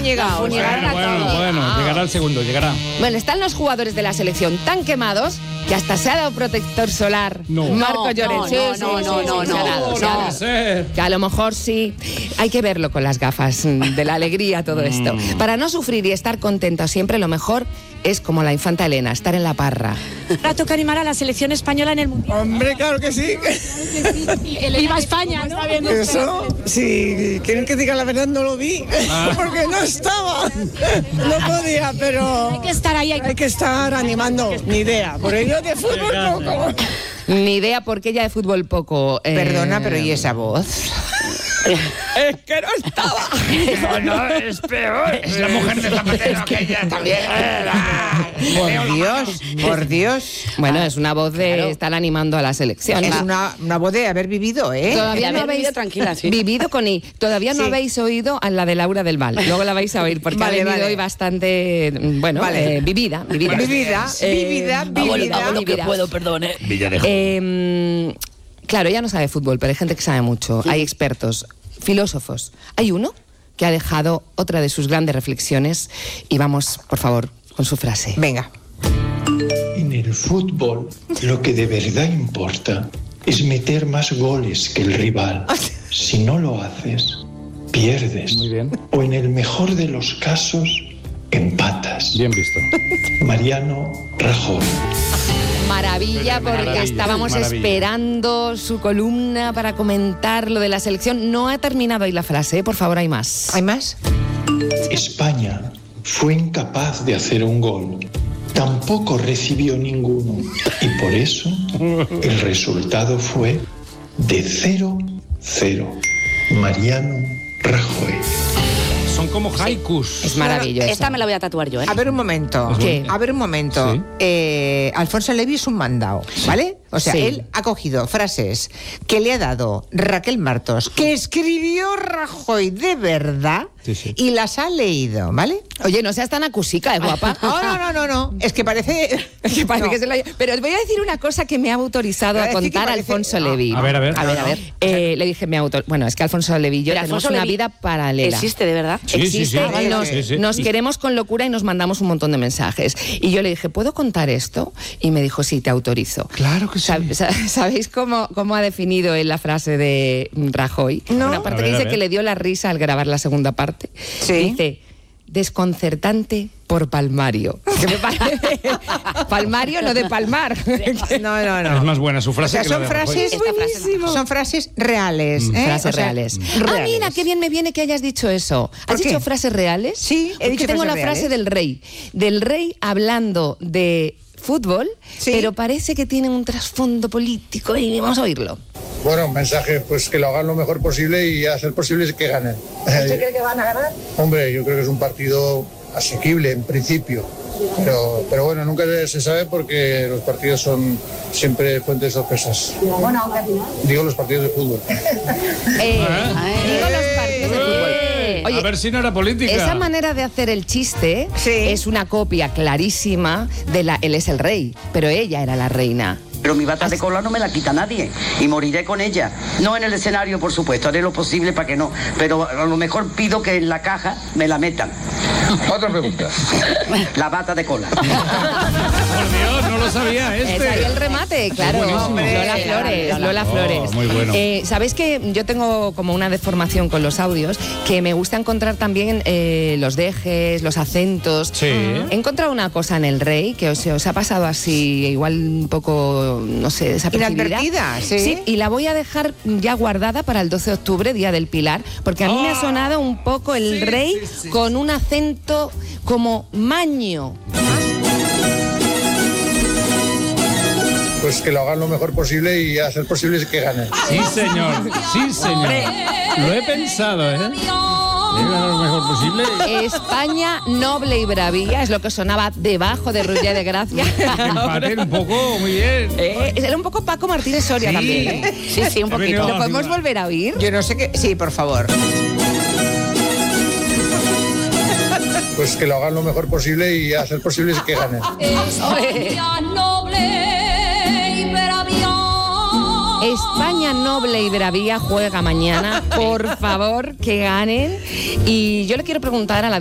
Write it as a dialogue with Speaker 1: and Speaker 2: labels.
Speaker 1: han llegado.
Speaker 2: Bueno, llegará el segundo, llegará.
Speaker 1: Bueno, están los jugadores de la selección tan quemados que hasta se ha dado protector solar.
Speaker 2: No.
Speaker 1: Marco Llorente.
Speaker 3: No.
Speaker 1: Que a lo mejor sí. Hay que verlo con las gafas de la alegría, todo esto. Para no sufrir y estar contento siempre, lo mejor es como la infanta Elena, estar en la parra.
Speaker 4: Ahora toca animar a la selección española en el Mundial.
Speaker 5: Hombre, claro que sí.
Speaker 4: ¡Viva España! ¿No?
Speaker 5: Eso, si quieren que diga la verdad, no lo vi, porque no estaba. No podía, pero
Speaker 4: Hay que estar ahí.
Speaker 5: hay que estar animando. Ni idea. Por ello de fútbol poco.
Speaker 1: Ni idea por qué ella de fútbol poco.
Speaker 3: Perdona, pero ¿y esa voz?
Speaker 1: Es que no estaba.
Speaker 2: No, es peor. Es la mujer de Zapatero, que ella también.
Speaker 3: Por Dios.
Speaker 1: Bueno, es una voz de estar animando a la selección.
Speaker 3: Es una voz de haber vivido, ¿eh?
Speaker 1: Todavía no
Speaker 6: haber
Speaker 1: habéis
Speaker 6: vivido tranquila, sí.
Speaker 1: vivido con I. Todavía no
Speaker 3: Sí.
Speaker 1: habéis oído a la de Laura del Val. Luego la vais a oír porque
Speaker 3: Vale,
Speaker 1: ha venido
Speaker 3: vale.
Speaker 1: hoy bastante, bueno,
Speaker 3: Vale.
Speaker 1: vivida.
Speaker 3: Vivida.
Speaker 6: Hago lo que
Speaker 1: Vivida.
Speaker 6: puedo, perdone.
Speaker 2: Villarejo.
Speaker 1: Claro, ella no sabe fútbol, pero hay gente que sabe mucho. Hay expertos, filósofos. Hay uno que ha dejado otra de sus grandes reflexiones y vamos, por favor, con su frase.
Speaker 3: Venga.
Speaker 7: En el fútbol, lo que de verdad importa es meter más goles que el rival. Si no lo haces, pierdes.
Speaker 2: Muy bien.
Speaker 7: O en el mejor de los casos, empatas.
Speaker 2: Bien visto.
Speaker 7: Mariano Rajoy.
Speaker 1: Maravilla, porque
Speaker 2: Maravilla,
Speaker 1: estábamos
Speaker 2: maravilla.
Speaker 1: esperando su columna para comentar lo de la selección. No ha terminado ahí la frase, ¿eh? Por favor, hay más.
Speaker 3: ¿Hay más?
Speaker 7: España fue incapaz de hacer un gol. Tampoco recibió ninguno. Y por eso el resultado fue de 0-0. Mariano Rajoy.
Speaker 2: Son como haikus.
Speaker 1: Es maravilloso.
Speaker 6: Esta me la voy a tatuar yo, ¿eh?
Speaker 3: A ver un momento.
Speaker 1: ¿Qué?
Speaker 3: A ver un momento.
Speaker 2: Sí.
Speaker 3: Alfonso Levy es un mandado, ¿vale? O sea,
Speaker 1: Sí.
Speaker 3: él ha cogido frases que le ha dado Raquel Martos, que escribió Rajoy de verdad,
Speaker 2: Sí.
Speaker 3: y las ha leído, ¿vale?
Speaker 1: Oye, no seas tan acusica, guapa.
Speaker 3: No. Es que parece...
Speaker 1: Que parece
Speaker 3: No.
Speaker 1: que se lo haya- Pero os voy a decir una cosa que me ha autorizado
Speaker 3: Voy
Speaker 1: a
Speaker 3: a decir que
Speaker 1: contar
Speaker 3: parece-
Speaker 1: Alfonso
Speaker 3: no.
Speaker 1: Levy.
Speaker 2: A ver.
Speaker 1: Le dije, bueno, es que Alfonso Levy y yo
Speaker 6: Pero
Speaker 1: tenemos
Speaker 6: Alfonso
Speaker 1: una
Speaker 6: Levy
Speaker 1: vida paralela.
Speaker 6: ¿Existe de verdad?
Speaker 2: Sí, sí,
Speaker 1: Existe
Speaker 2: sí.
Speaker 1: y nos,
Speaker 2: Sí, sí.
Speaker 1: nos queremos con locura y nos mandamos un montón de mensajes. Y yo le dije, ¿puedo contar esto? Y me dijo, sí, te autorizo.
Speaker 2: Claro que sí.
Speaker 1: ¿Sabéis cómo ha definido él la frase de Rajoy?
Speaker 3: No.
Speaker 1: Una parte
Speaker 2: A
Speaker 1: que
Speaker 2: ver,
Speaker 1: dice
Speaker 2: a ver.
Speaker 1: que le dio la risa al grabar la segunda parte.
Speaker 3: Sí.
Speaker 1: Dice, desconcertante por palmario. Que me parece... Palmario, no de palmar.
Speaker 3: No.
Speaker 2: Es más buena su
Speaker 3: O
Speaker 2: frase
Speaker 3: sea,
Speaker 2: que la
Speaker 3: son
Speaker 2: de Rajoy.
Speaker 3: frases,
Speaker 6: Esta frase es mejor.
Speaker 3: son frases reales. ¿eh?
Speaker 1: Frases
Speaker 3: O sea,
Speaker 1: reales. Ah,
Speaker 3: reales.
Speaker 1: mira, qué bien me viene que hayas dicho eso. ¿Has
Speaker 3: ¿Por
Speaker 1: dicho
Speaker 3: qué?
Speaker 1: frases reales?
Speaker 3: Sí, he
Speaker 1: Porque
Speaker 3: dicho
Speaker 1: tengo la
Speaker 3: frases
Speaker 1: frase
Speaker 3: reales.
Speaker 1: del rey. Del rey hablando de fútbol,
Speaker 3: Sí.
Speaker 1: pero parece que tiene un trasfondo político y vamos a oírlo.
Speaker 8: Bueno, un mensaje, pues que lo hagan lo mejor posible y a ser posible es que ganen. ¿Usted cree que van a ganar? Hombre, yo creo que es un partido asequible en principio, pero bueno, nunca se sabe porque los partidos son siempre fuentes de sorpresas. Digo los partidos de fútbol.
Speaker 1: Digo los partidos de fútbol. Oye,
Speaker 2: A ver si no era política.
Speaker 1: esa manera de hacer el chiste
Speaker 3: Sí.
Speaker 1: es una copia clarísima de la... Él es el rey, pero ella era la reina.
Speaker 9: Pero mi bata de cola no me la quita nadie y moriré con ella. No en el escenario, por supuesto, haré lo posible para que no. Pero a lo mejor pido que en la caja me la metan.
Speaker 8: Otra pregunta.
Speaker 9: La bata de cola.
Speaker 2: Por Dios, no lo sabía
Speaker 1: Es ahí el
Speaker 2: este.
Speaker 1: remate, claro.
Speaker 2: buenísimo.
Speaker 1: Lola Flores, Lola Flores.
Speaker 2: muy bueno.
Speaker 1: Sabéis que yo tengo como una deformación con los audios, que me gusta encontrar también los dejes, los acentos.
Speaker 2: Sí.
Speaker 1: He encontrado una cosa en El Rey que os ha pasado así, igual un poco, no sé, desapercibida.
Speaker 3: Inadvertida, sí.
Speaker 1: Sí, y la voy a dejar ya guardada para el 12 de octubre, Día del Pilar, porque a mí me ha sonado un poco El Rey con un acento como maño.
Speaker 8: Pues que lo hagan lo mejor posible y a ser posible es que ganen.
Speaker 2: Sí, señor. Sí, señor. Lo he pensado, ¿eh? Diga lo mejor posible.
Speaker 1: España noble y bravía es lo que sonaba debajo de Ruller de Gracia.
Speaker 2: Empate un poco, muy bien.
Speaker 1: Era un poco Paco Martínez Soria
Speaker 2: Sí.
Speaker 1: también. ¿eh?
Speaker 6: Sí, un
Speaker 2: He venido
Speaker 6: poquito.
Speaker 1: ¿Lo
Speaker 2: a-
Speaker 1: podemos volver a oír?
Speaker 3: Yo no sé qué... Sí, por favor.
Speaker 8: Pues que lo hagan lo mejor posible y a ser posible es que ganen.
Speaker 1: España noble y bravía juega mañana. Por favor, que ganen. Y yo le quiero preguntar a la